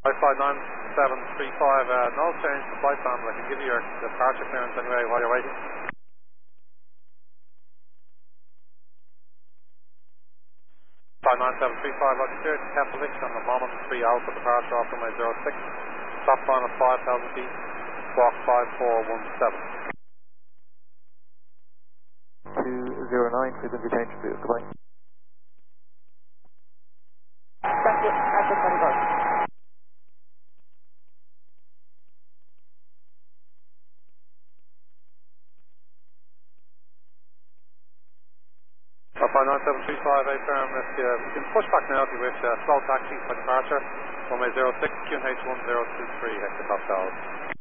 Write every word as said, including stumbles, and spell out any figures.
Wi-Fi nine seven three five, uh, no change to flight plan, but I can give you your departure clearance anyway while you're waiting. Wi-Fi nine seven three five, Roger, clear to Keflavik on the moment three Alpha departure off runway zero six, stop time at five thousand feet, squawk five four one seven. two zero nine, frequency change, please, goodbye. That's it, that's it, that's it. Wi-Fi nine seven three five, A firm, let's uh, you can push back now if you wish, uh, slow taxi for departure, runway zero six, Q N H one zero two three, Hector Pascal.